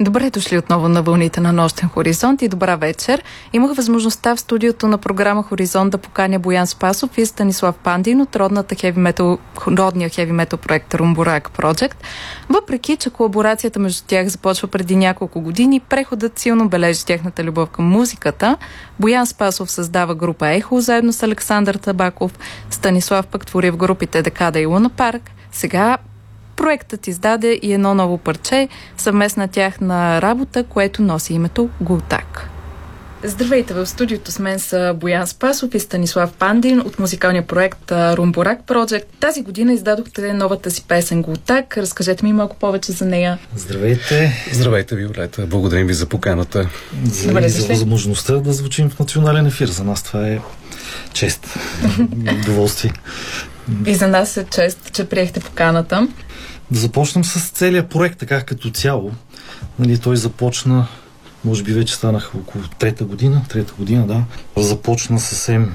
Добре дошли отново на вълните на Нощен хоризонт и добра вечер. Имах възможността в студиото на програма Хоризонт да поканя Боян Спасов и Станислав Пандин от родния хеви метал проект Румбурак Project. Въпреки, че колаборацията между тях започва преди няколко години, преходът силно бележи тяхната любов към музиката. Боян Спасов създава група Ехо заедно с Александър Табаков. Станислав пък твори в групите Декада и Луна Парк. Сега проектът издаде и едно ново парче, съвместна тяхна работа, което носи името Гултак. Здравейте, в студиото с мен са Боян Спасов и Станислав Пандин от музикалния проект Румбурак Project. Тази година издадохте новата си песен Гултак. Разкажете ми малко повече за нея. Здравейте. Здравейте, Виолета. Благодарим ви за поканата. За възможността да звучим в национален ефир. За нас това е чест. Удоволствие. И за нас е чест, че приехте поканата. Да започнем с целият проект, така като цяло. Той започна, може би вече станах около трета година, да. Започна съвсем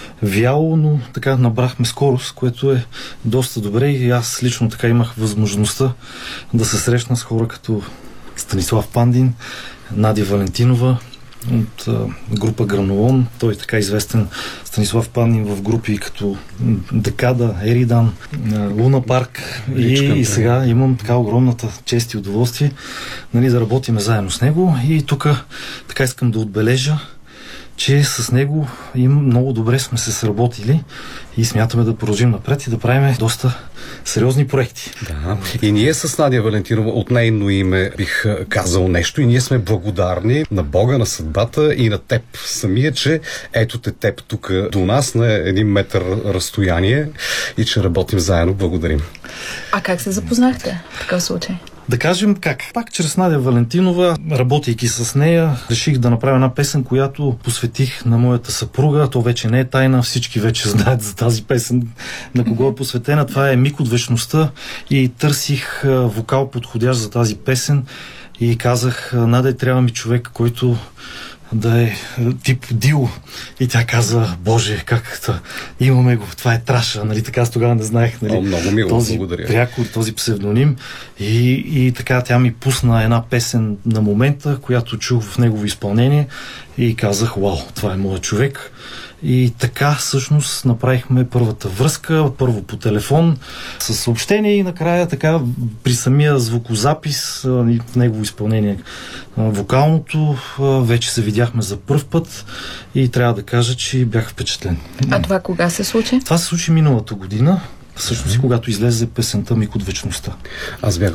вяло, но така набрахме скорост, което е доста добре и аз лично така имах възможността да се срещна с хора като Станислав Пандин, Надя Валентинова от група Гранолон. Той е така известен Станислав Пандин в групи като Декада, Еридан, Луна Парк и сега имам така огромната чест и удоволствие да работим заедно с него и тук така искам да отбележа, че с него много добре сме се сработили и смятаме да продължим напред и да правим доста сериозни проекти. Да. И ние с Надя Валентинова от нейно име бих казал нещо и ние сме благодарни на Бога, на съдбата и на теб самия, че ето те теб тук до нас на 1 метър разстояние и че работим заедно. Благодарим. А как се запознахте в такъв случай? Да кажем как. Пак чрез Надя Валентинова, работейки с нея, реших да направя една песен, която посветих на моята съпруга. То вече не е тайна, всички вече знаят за тази песен, на кого е посветена. Това е Миг от вечността и търсих вокал подходящ за тази песен и казах, Надя, трябва ми човек, който да е тип Дил. И тя каза, Боже, как имаме го, това е траша, така аз тогава не знаех, много мило, този благодаря. Прякор, този псевдоним. И така тя ми пусна една песен на момента, която чух в негово изпълнение и казах, вау, това е моят човек. И така всъщност направихме първата връзка, първо по телефон, с съобщение и накрая така при самия звукозапис в негово изпълнение вокалното вече се видяхме за пръв път и трябва да кажа, че бях впечатлен. А това кога се случи? Това се случи миналата година. Всъщност, когато излезе песента Миг от вечността. Аз бях